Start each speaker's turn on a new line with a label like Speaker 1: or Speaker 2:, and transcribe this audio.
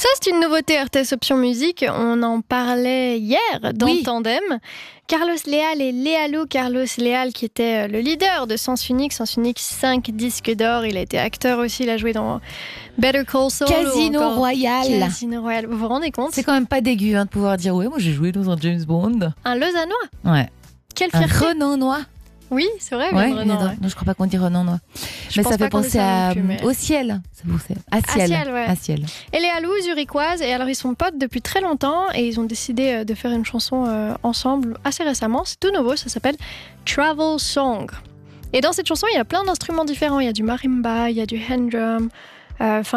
Speaker 1: Ça, c'est une nouveauté RTS Option Musique. On en parlait hier dans Tandem. Carlos Leal et Léalou. Carlos Leal, qui était le leader de Sens Unique. Sens Unique, 5 disques d'or. Il a été acteur aussi. Il a joué dans Better Call Saul.
Speaker 2: Casino Royale.
Speaker 1: Casino Royale. Vous vous rendez compte ?
Speaker 2: C'est quand même pas dégueu de pouvoir dire ouais, moi j'ai joué dans un James Bond.
Speaker 1: Un Lausannois.
Speaker 2: Ouais.
Speaker 1: Quelle fierté.
Speaker 2: Un Renanois.
Speaker 1: Oui, c'est vrai.
Speaker 2: Ouais,
Speaker 1: Renan,
Speaker 2: non, je crois pas qu'on dit Renanois. Mais ça fait penser au ciel. À ciel.
Speaker 1: Et Léalou, zurichoise. Et alors, ils sont potes depuis très longtemps et ils ont décidé de faire une chanson ensemble assez récemment. C'est tout nouveau, ça s'appelle Travel Song. Et dans cette chanson, il y a plein d'instruments différents. Il y a du marimba, il y a du hand drum.